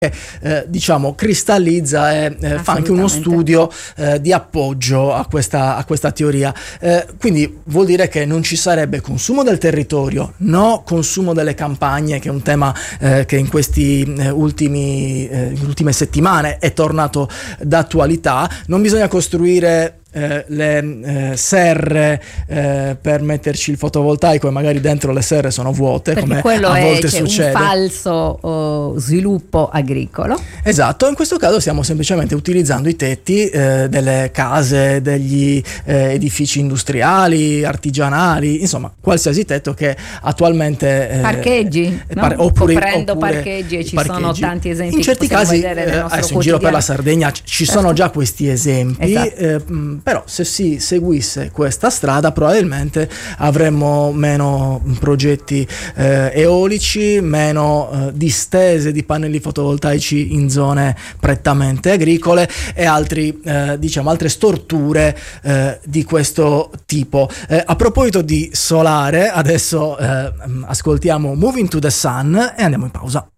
diciamo cristallizza e fa anche uno studio di appoggio a questa teoria. Quindi vuol dire che non ci sarebbe consumo del territorio, no consumo delle campagne, che è un tema che in questi ultime settimane è tornato d'attualità. Non bisogna costruire le serre per metterci il fotovoltaico e magari dentro le serre sono vuote, perché come quello a volte c'è succede. un falso sviluppo agricolo. Esatto, in questo caso stiamo semplicemente utilizzando i tetti delle case, degli edifici industriali, artigianali, insomma qualsiasi tetto che attualmente parcheggi, no? oppure parcheggi, e ci sono tanti esempi in certi casi adesso in giro per la Sardegna ci sono già questi esempi. Esatto. Però se si seguisse questa strada probabilmente avremmo meno progetti eolici, meno distese di pannelli fotovoltaici in zone prettamente agricole e altre storture di questo tipo. A proposito di solare, adesso ascoltiamo Moving to the Sun e andiamo in pausa.